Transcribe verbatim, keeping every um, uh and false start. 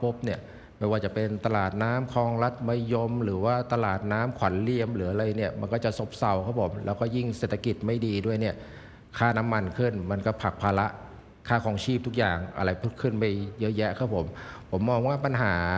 ปุ๊บเนี่ยไม่ว่าจะเป็นตลาดน้ำคลองลัดมะยมหรือว่าตลาดน้ำขวัญเลียมหรืออะไรเนี่ยมันก็จะซบเซาครับผมแล้วก็ยิ่งเศรษฐกิจไม่ดีด้วยเนี่ยค่าน้ำมันขึ้นมันก็ผลักภาระค่าครองชีพทุกอย่างอะไรขึ้นไปเยอะแยะครับผมผมมองว่าปัญหา